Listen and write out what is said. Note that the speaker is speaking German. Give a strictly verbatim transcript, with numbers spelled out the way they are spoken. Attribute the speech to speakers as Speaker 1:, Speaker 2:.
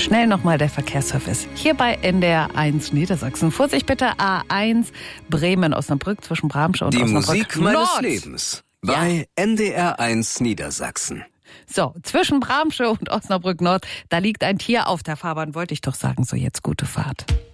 Speaker 1: Schnell nochmal der Verkehrsservice. Hier bei N D R eins Niedersachsen. Vorsicht bitte, A eins Bremen-Osnabrück zwischen Bramsche und
Speaker 2: Die
Speaker 1: Osnabrück
Speaker 2: Musik meines
Speaker 1: Nord.
Speaker 2: Lebens bei ja. N D R eins Niedersachsen.
Speaker 1: So, zwischen Bramsche und Osnabrück Nord, da liegt ein Tier auf der Fahrbahn, wollte ich doch sagen. So, jetzt gute Fahrt.